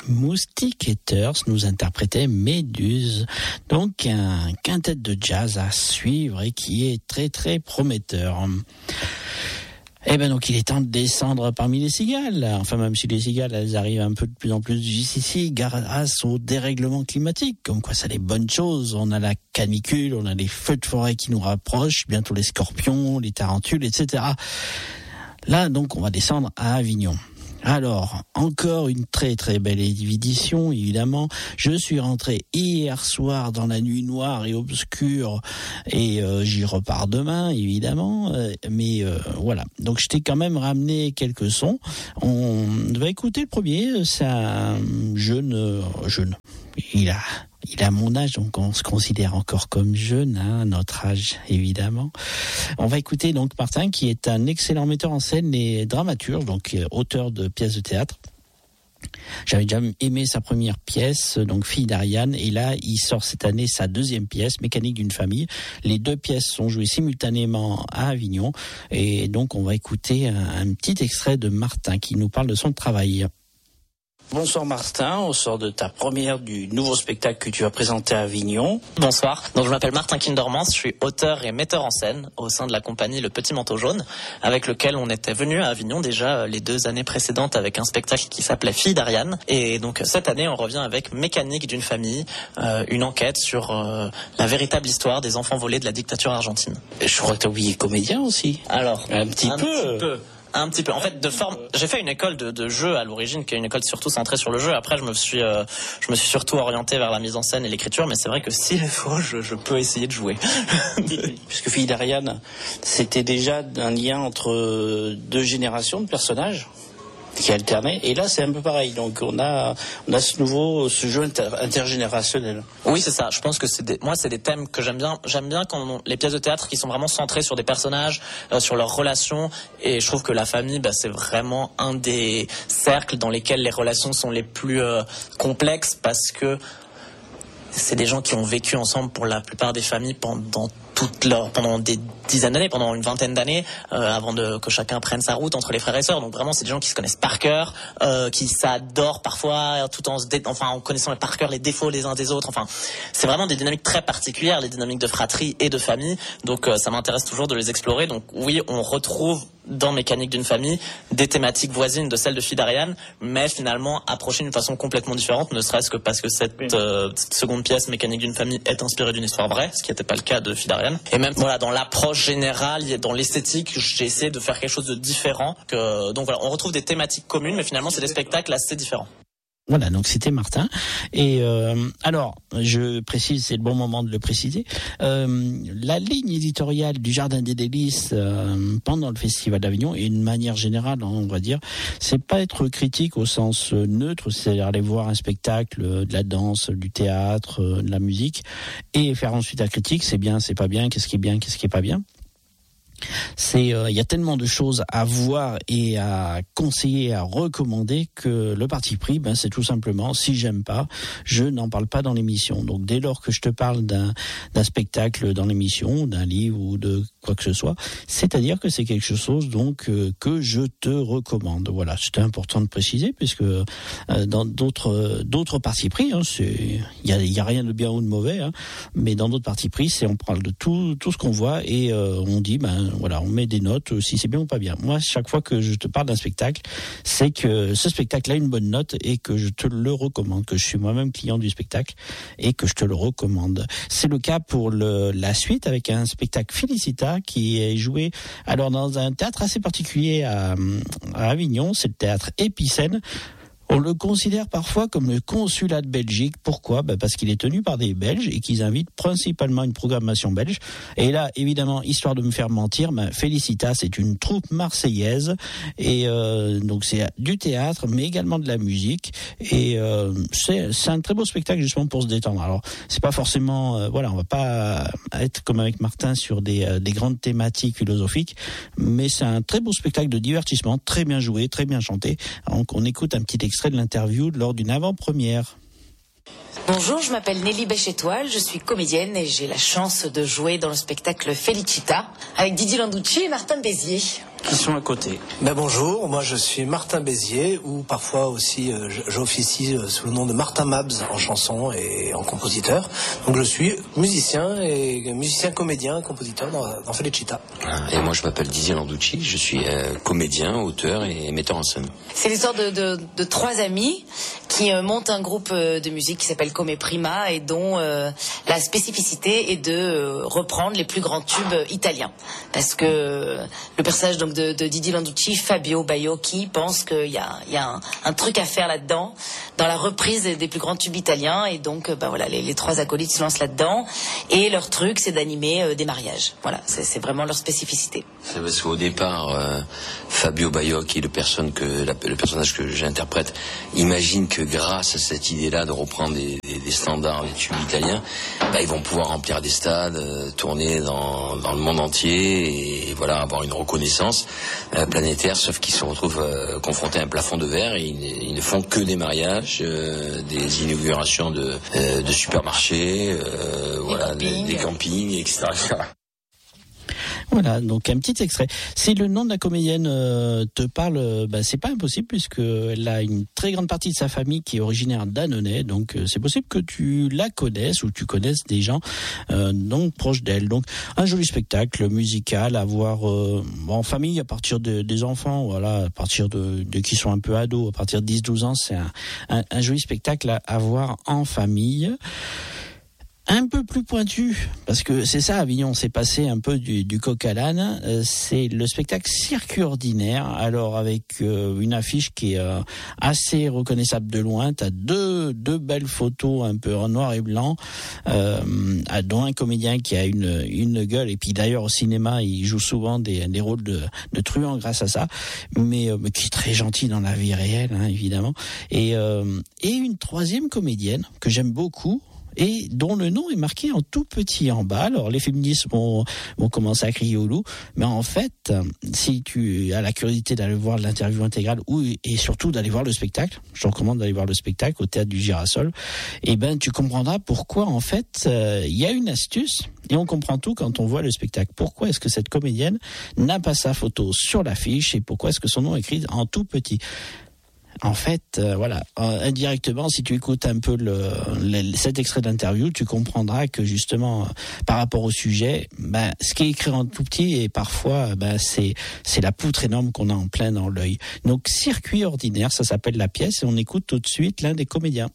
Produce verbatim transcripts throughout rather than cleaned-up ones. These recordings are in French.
Moustique Eaters nous interprétait Méduse, donc un quintet de jazz à suivre et qui est très très prometteur. Eh ben donc il est temps de descendre parmi les cigales. Enfin, même si les cigales elles arrivent un peu de plus en plus ici grâce au dérèglement climatique, comme quoi ça a des bonnes choses. On a la canicule, on a les feux de forêt qui nous rapprochent, bientôt les scorpions, les tarentules, et cetera. Là donc on va descendre à Avignon. Alors, encore une très très belle édition, évidemment. Je suis rentré hier soir dans la nuit noire et obscure et euh, j'y repars demain, évidemment. Euh, mais euh, voilà, donc je t'ai quand même ramené quelques sons. On va écouter le premier, c'est un jeune... Euh, jeune, il a... Il a mon âge, donc on se considère encore comme jeune, hein, notre âge, évidemment. On va écouter donc Martin, qui est un excellent metteur en scène et dramaturge, donc euh, auteur de pièces de théâtre. J'avais déjà aimé sa première pièce, donc Fille d'Ariane, et là, il sort cette année sa deuxième pièce, Mécanique d'une famille. Les deux pièces sont jouées simultanément à Avignon, et donc on va écouter un, un petit extrait de Martin qui nous parle de son travail. Bonsoir Martin, on sort de ta première du nouveau spectacle que tu as présenté à Avignon. Bonsoir, donc je m'appelle Martin Kindermans, je suis auteur et metteur en scène au sein de la compagnie Le Petit Manteau Jaune, avec lequel on était venu à Avignon déjà les deux années précédentes avec un spectacle qui s'appelait Fille d'Ariane. Et donc cette année on revient avec Mécanique d'une famille, euh, une enquête sur euh, la véritable histoire des enfants volés de la dictature argentine. Et je crois que t'as oublié comédien aussi. Alors, un petit un peu. Petit peu. Un petit peu. En fait, de forme, j'ai fait une école de, de jeu à l'origine, qui est une école surtout centrée sur le jeu. Après, je me suis, euh, je me suis surtout orienté vers la mise en scène et l'écriture. Mais c'est vrai que s'il faut, je, je peux essayer de jouer. Puisque Fille d'Ariane, c'était déjà un lien entre deux générations de personnages qui alternaient. Et là, c'est un peu pareil. Donc, on a, on a ce nouveau, ce jeu inter- intergénérationnel. Oui, c'est ça. Je pense que c'est des, moi, c'est des thèmes que j'aime bien. J'aime bien quand on, les pièces de théâtre qui sont vraiment centrées sur des personnages, euh, sur leurs relations. Et je trouve que la famille, bah, c'est vraiment un des cercles dans lesquels les relations sont les plus euh, complexes, parce que c'est des gens qui ont vécu ensemble pour la plupart des familles pendant toute leur, pendant des dizaines d'années, pendant une vingtaine d'années, euh, avant de, que chacun prenne sa route entre les frères et sœurs. Donc vraiment, c'est des gens qui se connaissent par cœur, euh, qui s'adorent parfois, tout en se dé... enfin, en connaissant par cœur les défauts les uns des autres. Enfin, c'est vraiment des dynamiques très particulières, les dynamiques de fratrie et de famille. Donc euh, ça m'intéresse toujours de les explorer. Donc oui, on retrouve dans Mécanique d'une famille des thématiques voisines de celles de Fille d'Ariane, mais finalement approchées d'une façon complètement différente, ne serait-ce que parce que cette, euh, cette seconde pièce, Mécanique d'une famille, est inspirée d'une histoire vraie, ce qui n'était pas le cas de Fille d'Ariane. Et même voilà, dans l'approche générale, dans l'esthétique, j'ai essayé de faire quelque chose de différent. Que, donc voilà, on retrouve des thématiques communes, mais finalement c'est des spectacles assez différents. Voilà, donc c'était Martin. Et euh, alors, je précise, c'est le bon moment de le préciser, euh, la ligne éditoriale du Jardin des Délices euh, pendant le Festival d'Avignon, et une manière générale, on va dire, c'est pas être critique au sens neutre, c'est-à-dire aller voir un spectacle, de la danse, du théâtre, de la musique, et faire ensuite la critique, c'est bien, c'est pas bien, qu'est-ce qui est bien, qu'est-ce qui est pas bien. C'est, euh, il y a tellement de choses à voir et à conseiller, à recommander, que le parti pris, ben c'est tout simplement, si j'aime pas, je n'en parle pas dans l'émission. Donc dès lors que je te parle d'un, d'un spectacle dans l'émission, d'un livre ou de quoi que ce soit, c'est-à-dire que c'est quelque chose donc euh, que je te recommande. Voilà, c'était important de préciser, puisque euh, dans d'autres d'autres partis pris, hein, c'est, il y a, y a rien de bien ou de mauvais, hein, mais dans d'autres partis pris, c'est on parle de tout tout ce qu'on voit et euh, on dit ben voilà, on met des notes si c'est bien ou pas bien. Moi, chaque fois que je te parle d'un spectacle, c'est que ce spectacle a une bonne note et que je te le recommande, que je suis moi-même client du spectacle et que je te le recommande. C'est le cas pour le, la suite avec un spectacle Félicita qui est joué alors dans un théâtre assez particulier à, à Avignon, c'est le théâtre Épicène. On le considère parfois comme le consulat de Belgique. Pourquoi ? Ben parce qu'il est tenu par des Belges et qu'ils invitent principalement une programmation belge. Et là, évidemment, histoire de me faire mentir, ben Félicita, c'est une troupe marseillaise. Et euh, donc c'est du théâtre, mais également de la musique. Et euh, c'est, c'est un très beau spectacle justement pour se détendre. Alors, c'est pas forcément... Euh, voilà, on va pas être comme avec Martin sur des, euh, des grandes thématiques philosophiques, mais c'est un très beau spectacle de divertissement, très bien joué, très bien chanté. Donc on écoute un petit extrait de l'interview lors d'une avant-première. Bonjour, je m'appelle Nelly Bêche-Étoile, je suis comédienne et j'ai la chance de jouer dans le spectacle Félicita avec Didier Landucci et Martin Bézier. qui sont à côté. Ben bonjour, moi je suis Martin Bézier, ou parfois aussi euh, j'officie sous le nom de Martin Mabs en chanson et en compositeur. Donc je suis musicien et musicien comédien, compositeur dans, dans Felicita. Et moi je m'appelle Didier Landucci, je suis euh, comédien, auteur et metteur en scène. C'est l'histoire de, de, de trois amis qui euh, montent un groupe euh, de musique qui s'appelle Come Prima et dont euh, la spécificité est de euh, reprendre les plus grands tubes italiens. Parce que euh, le personnage donc de, de Didier Landucci, Fabio Baiocchi, pense qu'il y a, il y a un, un truc à faire là-dedans, dans la reprise des, des plus grands tubes italiens. Et donc, euh, bah, voilà, les, les trois acolytes se lancent là-dedans. Et leur truc, c'est d'animer euh, des mariages. Voilà, c'est, c'est vraiment leur spécificité. C'est parce qu'au départ, euh, Fabio Baiocchi, le, personne que, la, le personnage que j'interprète, imagine que grâce à cette idée-là de reprendre des, des, des standards, des tubes italiens, bah, ils vont pouvoir remplir des stades, euh, tourner dans, dans le monde entier et voilà, avoir une reconnaissance euh, planétaire, sauf qu'ils se retrouvent euh, confrontés à un plafond de verre et ils, ils ne font que des mariages, euh, des inaugurations de, euh, de supermarchés, euh, voilà, des, des campings, et cetera, et cetera. Voilà, donc un petit extrait. Si le nom de la comédienne euh, te parle, euh, bah, c'est pas impossible puisque elle a une très grande partie de sa famille qui est originaire d'Annonay, donc euh, c'est possible que tu la connaisses ou tu connaisses des gens euh, donc proches d'elle. Donc un joli spectacle musical à voir euh, en famille à partir de, des enfants, voilà, à partir de, de qui sont un peu ados, à partir de dix douze ans, c'est un, un, un joli spectacle à, à voir en famille. Un peu plus pointu, parce que c'est ça, Avignon, c'est passé un peu du, du coq à l'âne, euh, c'est le spectacle Circuit ordinaire, alors avec euh, une affiche qui est euh, assez reconnaissable de loin, t'as deux, deux belles photos un peu en noir et blanc, euh, dont un comédien qui a une, une gueule, et puis d'ailleurs au cinéma, il joue souvent des, des rôles de, de truand grâce à ça, mais, euh, mais qui est très gentil dans la vie réelle, hein, évidemment, et, euh, et une troisième comédienne que j'aime beaucoup, et dont le nom est marqué en tout petit en bas. Alors les féministes vont, vont commencer à crier au loup, mais en fait, si tu as la curiosité d'aller voir l'interview intégrale ou et surtout d'aller voir le spectacle, je te recommande d'aller voir le spectacle au Théâtre du Girasol, et ben tu comprendras pourquoi en fait il euh, y a une astuce. Et on comprend tout quand on voit le spectacle. Pourquoi est-ce que cette comédienne n'a pas sa photo sur l'affiche et pourquoi est-ce que son nom est écrit en tout petit? En fait, euh, voilà, euh, indirectement, si tu écoutes un peu le, le, cet extrait d'interview, tu comprendras que justement, euh, par rapport au sujet, ben, ce qui est écrit en tout petit et parfois, ben, c'est c'est la poutre énorme qu'on a en plein dans l'œil. Donc, Circuit ordinaire, ça s'appelle la pièce, et on écoute tout de suite l'un des comédiens.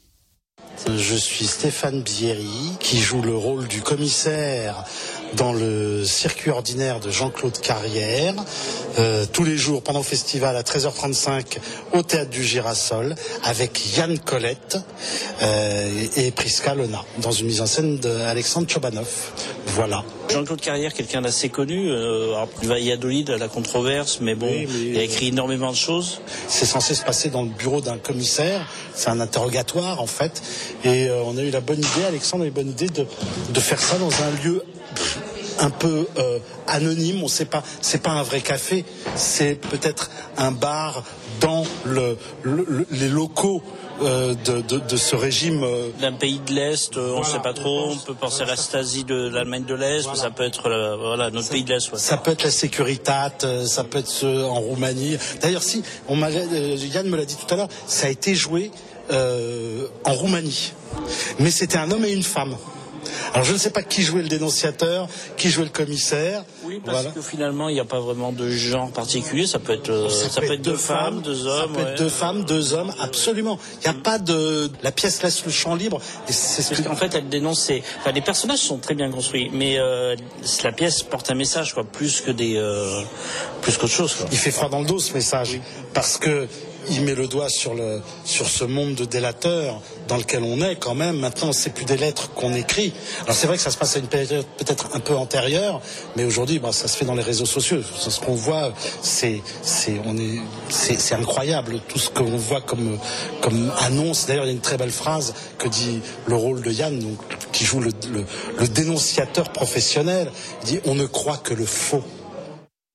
Je suis Stéphane Bierry, qui joue le rôle du commissaire dans le Circuit ordinaire de Jean-Claude Carrière, euh, tous les jours pendant le festival à treize heures trente-cinq au Théâtre du Girasol, avec Yann Colette euh, et Prisca Lena, dans une mise en scène d'Alexandre Chobanov. Voilà. Jean-Claude Carrière, quelqu'un d'assez connu, euh, il va à Valladolid à la controverse, mais bon, oui, mais il a écrit énormément de choses. C'est censé se passer dans le bureau d'un commissaire, c'est un interrogatoire en fait, et euh, on a eu la bonne idée, Alexandre a eu la bonne idée de, de faire ça dans un lieu un peu euh, anonyme, on sait pas, c'est pas un vrai café, c'est peut-être un bar dans le, le, le, les locaux euh, de, de, de ce régime. Euh... D'un pays de l'Est, euh, on ne voilà, sait pas trop, on peut penser voilà. à la Stasi de l'Allemagne de l'Est, voilà. mais ça peut être euh, voilà, notre ça, pays de l'Est. Ouais. Ça peut être la Securitat, ça peut être ce, en Roumanie. D'ailleurs, si, on m'a, euh, Yann me l'a dit tout à l'heure, ça a été joué euh, en Roumanie. Mais c'était un homme et une femme. Alors je ne sais pas qui jouait le dénonciateur, qui jouait le commissaire. Oui, parce voilà. que finalement il n'y a pas vraiment de genre particulier. Ça peut être, euh, ça, ça peut être, être deux femmes, deux hommes. Ça peut ouais. être deux femmes, deux hommes, absolument. Il n'y a pas de, la pièce laisse le champ libre. Et c'est ce parce que... qu'en fait elle dénonce. Ses... Enfin, les personnages sont très bien construits, mais euh, la pièce porte un message, quoi, plus que des, euh, plus qu'autre chose. Quoi. Il fait froid dans le dos ce message, oui. parce que. Il met le doigt sur, le, sur ce monde de délateurs dans lequel on est quand même. Maintenant, c'est plus des lettres qu'on écrit. Alors c'est vrai que ça se passe à une période peut-être un peu antérieure, mais aujourd'hui, bah, ça se fait dans les réseaux sociaux. Ce qu'on voit, c'est, c'est, on est, c'est, c'est incroyable tout ce qu'on voit comme, comme annonce. D'ailleurs, il y a une très belle phrase que dit le rôle de Yann, donc, qui joue le, le, le dénonciateur professionnel. Il dit « On ne croit que le faux ».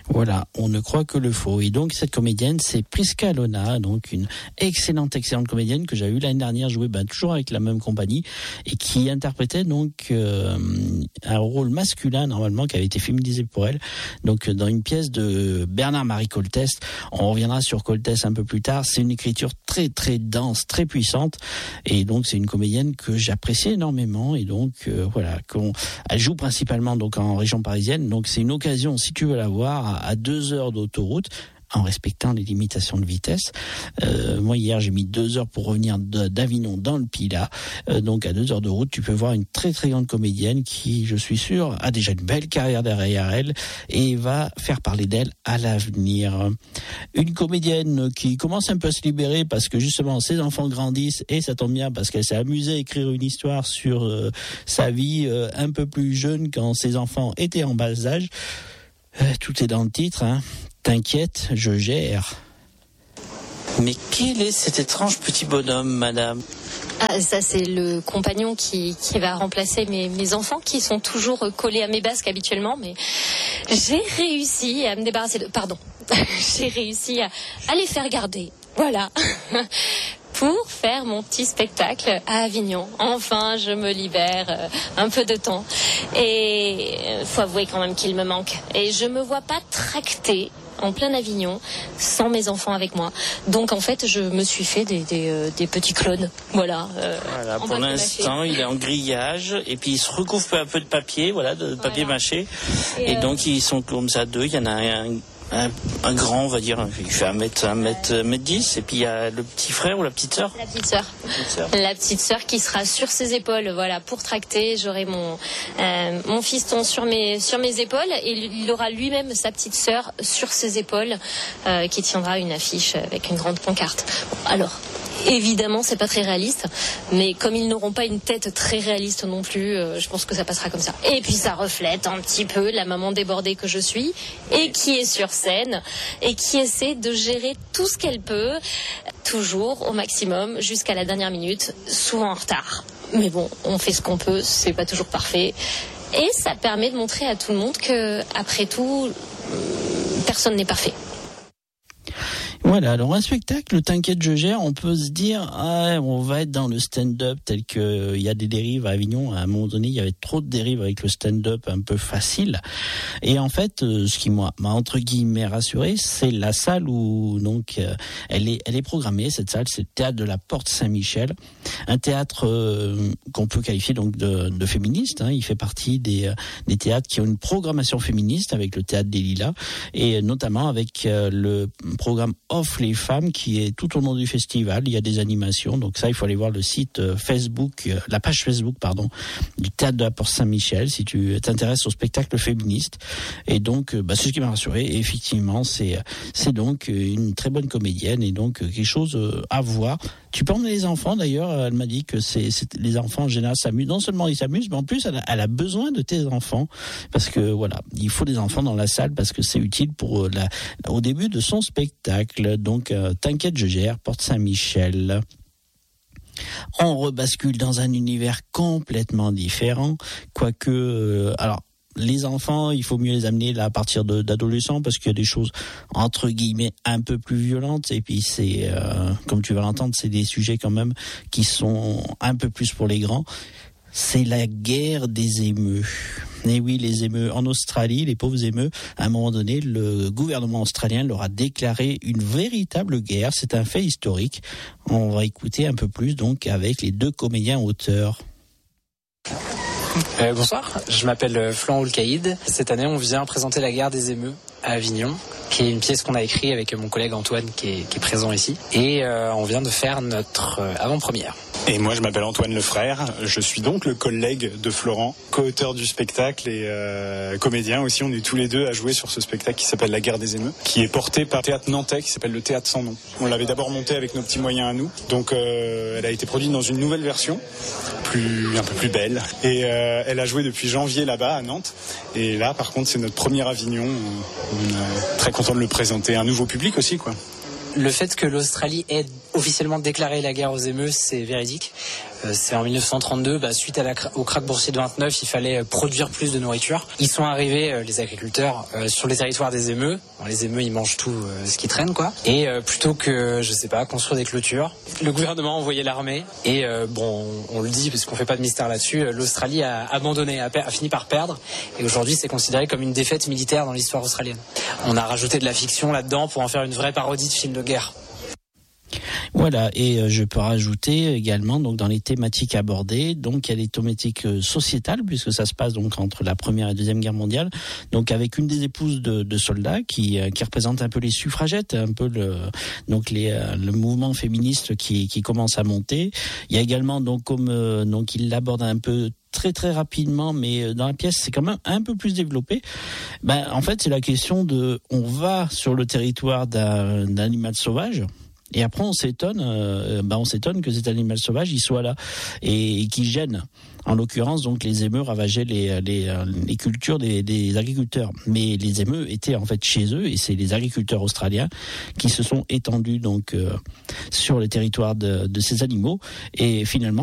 Voilà, on ne croit que le faux. Et donc cette comédienne, c'est Prisca Alona, donc une excellente, excellente comédienne que j'ai eue l'année dernière jouer ben, toujours avec la même compagnie et qui interprétait donc euh, un rôle masculin normalement qui avait été féminisé pour elle. Donc dans une pièce de Bernard-Marie Coltès. On reviendra sur Coltès un peu plus tard. C'est une écriture très très dense, très puissante. Et donc c'est une comédienne que j'apprécie énormément. Et donc euh, voilà, qu'on, elle joue principalement donc en région parisienne. Donc c'est une occasion, si tu veux la voir, à deux heures d'autoroute, en respectant les limitations de vitesse. Euh, moi, hier, j'ai mis deux heures pour revenir d'Avignon dans le Pilat. Euh, donc, à deux heures de route, tu peux voir une très, très grande comédienne qui, je suis sûr, a déjà une belle carrière derrière elle et va faire parler d'elle à l'avenir. Une comédienne qui commence un peu à se libérer parce que, justement, ses enfants grandissent et ça tombe bien parce qu'elle s'est amusée à écrire une histoire sur euh, sa vie euh, un peu plus jeune quand ses enfants étaient en bas âge. Euh, tout est dans le titre, hein. T'inquiète, je gère. Mais quel est cet étrange petit bonhomme, madame ? Ah, ça c'est le compagnon qui, qui va remplacer mes, mes enfants qui sont toujours collés à mes basques habituellement, mais j'ai réussi à me débarrasser de... Pardon, j'ai réussi à, à les faire garder, voilà. Pour faire mon petit spectacle à Avignon. Enfin, je me libère euh, un peu de temps. Et euh, faut avouer quand même qu'il me manque. Et je me vois pas tracter en plein Avignon sans mes enfants avec moi. Donc en fait, je me suis fait des, des, euh, des petits clones. Voilà. Euh, voilà pour l'instant, il est en grillage et puis il se recouvre peu à peu de papier, voilà, de papier voilà. mâché. Et, et euh... donc ils sont comme ça deux. Il y en a un. Un, un grand, on va dire, il fait un mètre, un mètre, un mètre dix, et puis il y a le petit frère ou la petite sœur. La petite sœur. La petite sœur. La petite sœur qui sera sur ses épaules, voilà, pour tracter. J'aurai mon, euh, mon fiston sur mes, sur mes épaules, et il aura lui-même sa petite sœur sur ses épaules, euh, qui tiendra une affiche avec une grande pancarte. Bon, alors. Évidemment, c'est pas très réaliste, mais comme ils n'auront pas une tête très réaliste non plus, euh, je pense que ça passera comme ça. Et puis ça reflète un petit peu la maman débordée que je suis, et qui est sur scène, et qui essaie de gérer tout ce qu'elle peut, toujours au maximum, jusqu'à la dernière minute, souvent en retard. Mais bon, on fait ce qu'on peut, c'est pas toujours parfait. Et ça permet de montrer à tout le monde que, après tout, personne n'est parfait. Voilà, alors un spectacle, T'inquiète, je gère, on peut se dire, ah, on va être dans le stand-up tel que il euh, y a des dérives à Avignon. À un moment donné, il y avait trop de dérives avec le stand-up un peu facile. Et en fait, euh, ce qui m'a, m'a entre guillemets rassuré, c'est la salle où donc euh, elle est, elle est programmée. Cette salle, c'est le théâtre de la Porte Saint-Michel, un théâtre euh, qu'on peut qualifier donc de, de féministe. Hein. Il fait partie des, euh, des théâtres qui ont une programmation féministe avec le théâtre des Lilas et notamment avec euh, le programme Offre les femmes qui est tout au long du festival. Il y a des animations, donc ça il faut aller voir le site Facebook, la page Facebook pardon du théâtre de la Porte Saint-Michel si tu t'intéresses au spectacle féministe. Et donc bah, c'est ce qui m'a rassuré. Et effectivement c'est c'est donc une très bonne comédienne et donc quelque chose à voir. Tu peux emmener les enfants d'ailleurs. Elle m'a dit que c'est, c'est les enfants en général s'amusent. Non seulement ils s'amusent, mais en plus elle a, elle a besoin de tes enfants parce que voilà, il faut des enfants dans la salle parce que c'est utile pour la au début de son spectacle. Donc, euh, T'inquiète, je gère, Porte Saint-Michel. On rebascule dans un univers complètement différent, quoique, euh, alors, les enfants, il faut mieux les amener là à partir de, d'adolescents parce qu'il y a des choses entre guillemets un peu plus violentes et puis c'est, euh, comme tu vas l'entendre, c'est des sujets quand même qui sont un peu plus pour les grands. C'est la guerre des émeus. Et oui, les émeus en Australie, les pauvres émeus, à un moment donné, le gouvernement australien leur a déclaré une véritable guerre. C'est un fait historique. On va écouter un peu plus donc avec les deux comédiens auteurs. Euh, bonsoir, je m'appelle Florent Oulcaïd. Cette année, on vient présenter La guerre des émeus à Avignon, qui est une pièce qu'on a écrite avec mon collègue Antoine qui est, qui est présent ici. Et euh, on vient de faire notre euh, avant-première. Et moi, je m'appelle Antoine Lefrère. Je suis donc le collègue de Florent, co-auteur du spectacle et euh, comédien aussi. On est tous les deux à jouer sur ce spectacle qui s'appelle La guerre des émeus, qui est porté par un théâtre nantais qui s'appelle le Théâtre Sans Nom. On l'avait d'abord monté avec nos petits moyens à nous. Donc, euh, elle a été produite dans une nouvelle version, plus un peu plus belle. Et euh, elle a joué depuis janvier là-bas à Nantes. Et là, par contre, c'est notre premier Avignon. On est très content de le présenter à un nouveau public aussi, quoi. Le fait que l'Australie ait officiellement déclaré la guerre aux émeus, c'est véridique. Euh, c'est en mille neuf cent trente-deux, bah, suite à la, au krach boursier de vingt-neuf, il fallait produire plus de nourriture. Ils sont arrivés, euh, les agriculteurs, euh, sur les territoires des émeus. Bon, les émeus, ils mangent tout euh, ce qui traîne, quoi. Et euh, plutôt que, je sais pas, construire des clôtures, le gouvernement a envoyé l'armée. Et euh, bon, on, on le dit parce qu'on fait pas de mystère là-dessus, euh, l'Australie a abandonné, a, a fini par perdre. Et aujourd'hui, c'est considéré comme une défaite militaire dans l'histoire australienne. On a rajouté de la fiction là-dedans pour en faire une vraie parodie de film de guerre. Voilà, et euh, je peux rajouter également donc dans les thématiques abordées, donc il y a les thématiques euh, sociétales puisque ça se passe donc entre la première et deuxième guerre mondiale, donc avec une des épouses de, de soldats qui euh, qui représente un peu les suffragettes, un peu le donc les euh, le mouvement féministe qui qui commence à monter. Il y a également donc comme euh, donc il l'aborde un peu très très rapidement, mais dans la pièce c'est quand même un peu plus développé. Ben en fait c'est la question de on va sur le territoire d'un, d'un animal sauvage. Et après, on s'étonne, euh, bah on s'étonne que cet animal sauvage, il soit là et, et qui gêne. En l'occurrence, donc, les émeus ravageaient les, les, les cultures des, des agriculteurs. Mais les émeus étaient en fait chez eux et c'est les agriculteurs australiens qui se sont étendus donc euh, sur le territoire de, de ces animaux. Et finalement,